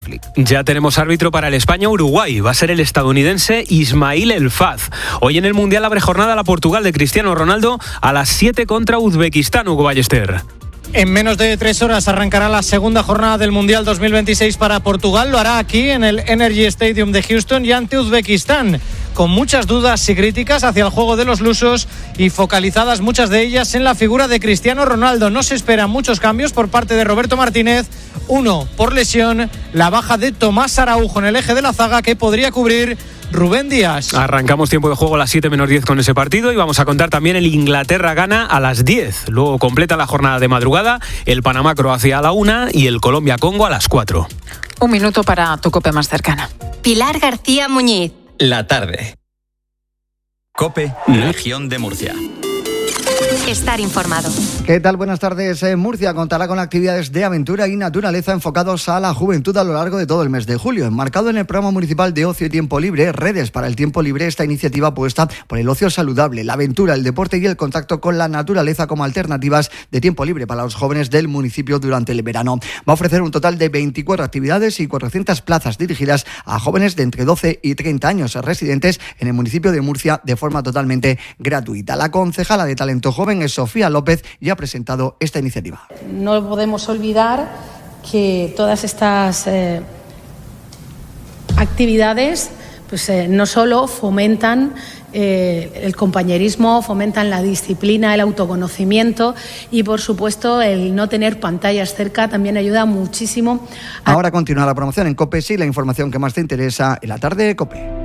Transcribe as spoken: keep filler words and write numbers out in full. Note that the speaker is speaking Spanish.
Flick. Ya tenemos árbitro para el España-Uruguay. Va a ser el estadounidense Ismail El Faz. Hoy en el Mundial abre jornada la Portugal de Cristiano Ronaldo a las siete contra Uzbekistán, Hugo Ballester. En menos de tres horas arrancará la segunda jornada del Mundial dos mil veintiséis para Portugal. Lo hará aquí en el Energy Stadium de Houston y ante Uzbekistán, con muchas dudas y críticas hacia el juego de los lusos y focalizadas muchas de ellas en la figura de Cristiano Ronaldo. No se esperan muchos cambios por parte de Roberto Martínez. Uno, por lesión, la baja de Tomás Araujo en el eje de la zaga que podría cubrir Rubén Díaz. Arrancamos tiempo de juego a las siete menos diez con ese partido y vamos a contar también el Inglaterra-Ghana a las diez. Luego completa la jornada de madrugada el Panamá-Croacia a la una y el Colombia-Congo a las cuatro. Un minuto para tu COPE más cercana. Pilar García Muñiz. La tarde. COPE, región de Murcia. Estar informado. ¿Qué tal? Buenas tardes. Eh, Murcia contará con actividades de aventura y naturaleza enfocados a la juventud a lo largo de todo el mes de julio. Enmarcado en el programa municipal de ocio y tiempo libre, Redes para el Tiempo Libre, esta iniciativa apuesta por el ocio saludable, la aventura, el deporte y el contacto con la naturaleza como alternativas de tiempo libre para los jóvenes del municipio durante el verano. Va a ofrecer un total de veinticuatro actividades y cuatrocientas plazas dirigidas a jóvenes de entre doce y treinta años residentes en el municipio de Murcia de forma totalmente gratuita. La concejala de Talento Joven es Sofía López y ha presentado esta iniciativa. No podemos olvidar que todas estas eh, actividades pues, eh, no solo fomentan eh, el compañerismo, fomentan la disciplina, el autoconocimiento y, por supuesto, el no tener pantallas cerca también ayuda muchísimo. A... Ahora continúa la promoción en COPE, sí, la información que más te interesa en la tarde de COPE.